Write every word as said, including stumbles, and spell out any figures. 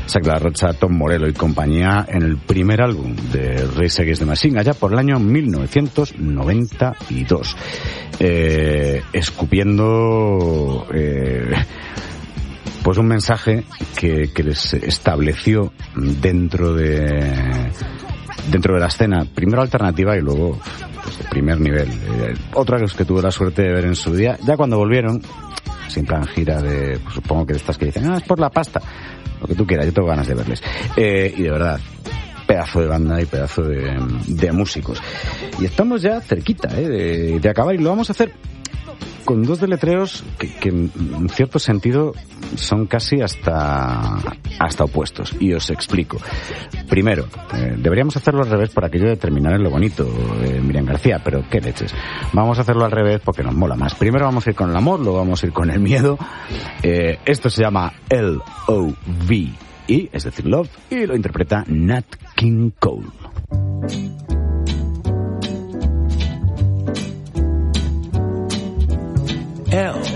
Jacques La Rocha, Tom Morello y compañía en el primer álbum de Rage Against the Machine, allá por el año mil novecientos noventa y dos. Eh, escupiendo eh, pues un mensaje que, que les estableció dentro de dentro de la escena, primero alternativa y luego pues, de primer nivel. Eh, otra cosa que tuve la suerte de ver en su día, ya cuando volvieron, sin plan gira de, pues, supongo que de estas que dicen, ah, es por la pasta, lo que tú quieras, yo tengo ganas de verles. Eh, y de verdad, pedazo de banda y pedazo de, de músicos. Y estamos ya cerquita eh, de, de acabar, y lo vamos a hacer con dos deletreos que, que en cierto sentido son casi hasta hasta opuestos, y os explico. Primero, eh, deberíamos hacerlo al revés por aquello de terminar en lo bonito, eh, Miriam García, pero qué leches. Vamos a hacerlo al revés porque nos mola más. Primero vamos a ir con el amor, luego vamos a ir con el miedo. Eh, esto se llama L O V E, es decir, Love, y lo interpreta Nat King Cole. L